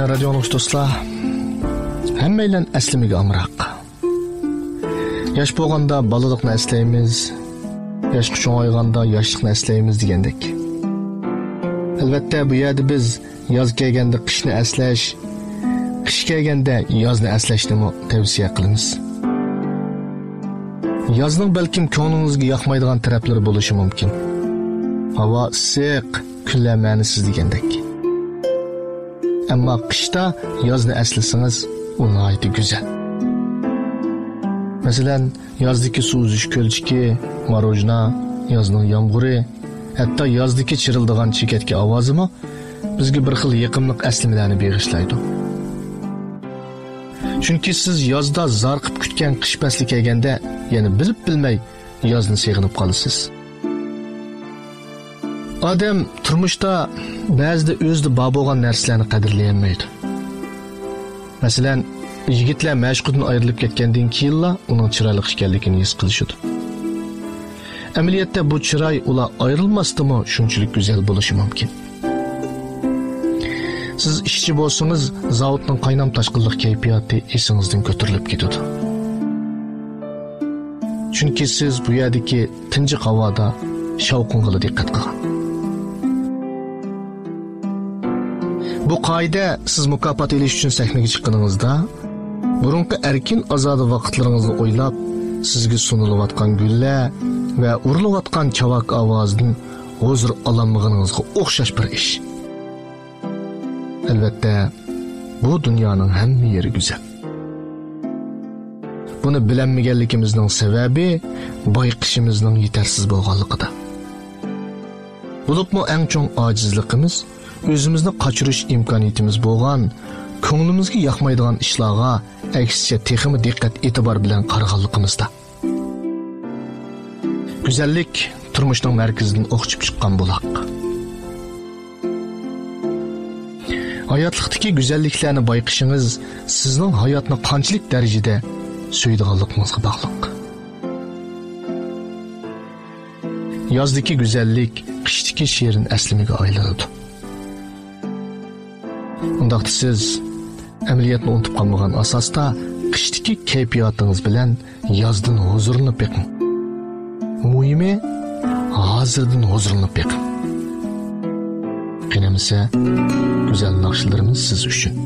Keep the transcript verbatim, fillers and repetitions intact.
radio anglagıç dostlar. Hemmeyle eslimige amraq. Yaş bolganda balalıqni eslaymiz. Yaş cho'ng'ayganda yoshlikni eslaymiz degandek. Albatta bu yerda biz yoz kelganda qishni eslash, qish kelganda yozni eslashni tavsiya qilamiz. Yozning balkim ko'nglingizga yoqmaydigan taraflari bo'lishi mumkin. Havo issiq, kunlar ma'nisiz degandek. Ammo qishda yozni eslasangiz, u nihoyatda go'zal. Masalan, yozdagi suv uzish ko'lchiki, marojna, yozning yomg'iri, hatto yozdagi chirildigan chekatga ovozimi bizga bir xil yiqimliq aslimalarni bag'ishlaydi. Chunki siz yozda zarqib kutgan qish fasli kelganda, yana bilib bilmay yozni seg'inib qolasiz. Odam turmushda ba'zida o'zida bor bo'lgan narsalarni qadrlayolmaydi. Masalan, yigitlar mashqdan ayrilib ketgandan keyinla uning chiroyli ekanligini his qilishadi. Amaliyotda bu chiroy ular ayrilmasdimi shunchalik go'zal bo'lishi mumkin. Siz ishchi bo'lsangiz, zavodning qaynam tashqinliq kayfiyati esingizdan ko'tarilib ketadi. Chunki siz bu yerdagi tinchi havoda shavqinga diqqat qilgan. Bu qoida siz mukofot olish uchun sahnaga chiqqaningizda, burunqi erkin azodi vaqtlaringizni o'ylab, sizga sunilayotgan gullar va urilayotgan chavak ovozidan huzur ololmaganingizga o'xshash bir ish. Albatta, bu dunyoning hamma yeri go'zal. Buni bilinmaganligimizning sababi boyqishimizning yetarsiz bo'lganligida. Bo'libmi eng cho'ng ojizligimiz o'zimizni qochirish imkoniyatimiz bo'lgan, ko'nglimizga yoqmaydigan ishlarga aksicha texmi diqqat e'tibor bilan qaraganligimizda. Go'zallik turmushning markazidan o'qchib chiqqan buloq. Hayotlikdagi go'zalliklarni bayqishingiz sizning hayotni qanchalik darajada suydiganligingizga bog'liq. Yozdagi go'zallik qishdagi shirin asliga aylanadi. Undaqda siz amaliyotni unutib qolmagan asosda qishdagi kayfiyatingiz bilan yozdan huzurlanib beqing. Muhimi hozirdan huzurlanib beqing. Qinamasa, go'zal naqshlarimiz siz uchun.